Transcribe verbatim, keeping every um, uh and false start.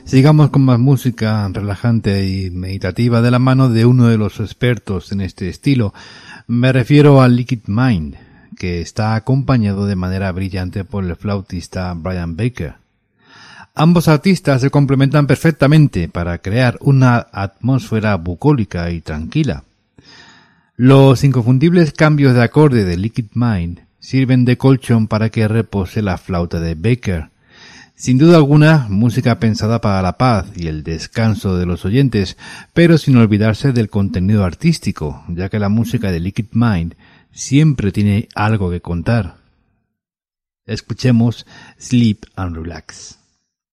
Sigamos con más música relajante y meditativa de la mano de uno de los expertos en este estilo. Me refiero a Liquid Mind, que está acompañado de manera brillante por el flautista Brian Baker. Ambos artistas se complementan perfectamente para crear una atmósfera bucólica y tranquila. Los inconfundibles cambios de acorde de Liquid Mind sirven de colchón para que repose la flauta de Baker. Sin duda alguna, música pensada para la paz y el descanso de los oyentes, pero sin olvidarse del contenido artístico, ya que la música de Liquid Mind siempre tiene algo que contar. Escuchemos Sleep and Relax.